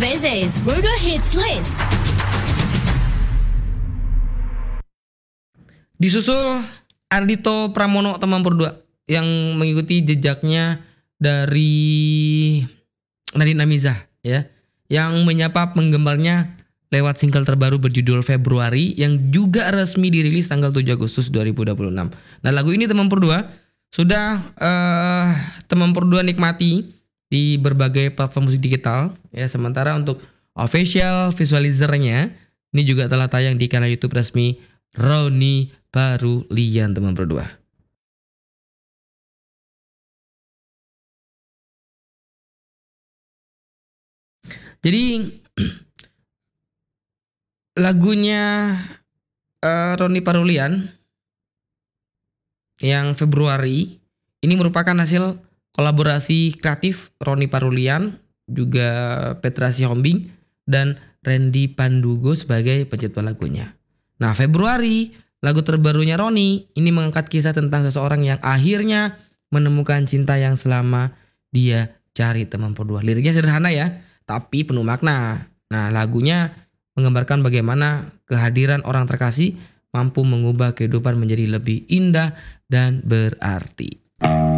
This is Rudo Hits List. Disusul Ardhito Pramono Temangpur 2 yang mengikuti jejaknya dari Nadine Amizah ya, yang menyapa penggemarnya lewat single terbaru berjudul Februari yang juga resmi dirilis tanggal 7 Agustus 2026. Nah, lagu ini Temangpur 2 sudah Temangpur 2 nikmati di berbagai platform musik digital ya. Sementara untuk official visualizernya ini juga telah tayang di kanal YouTube resmi Roni Parulian Temangpur 2. Jadi lagunya Roni Parulian yang Februari ini merupakan hasil kolaborasi kreatif Roni Parulian, juga Petra Sihombing dan Randy Pandugo sebagai pencipta lagunya. Nah, Februari, lagu terbarunya Roni ini mengangkat kisah tentang seseorang yang akhirnya menemukan cinta yang selama dia cari. Temangpur 2. Liriknya sederhana ya, tapi penuh makna. Nah, lagunya menggambarkan bagaimana kehadiran orang terkasih mampu mengubah kehidupan menjadi lebih indah dan berarti.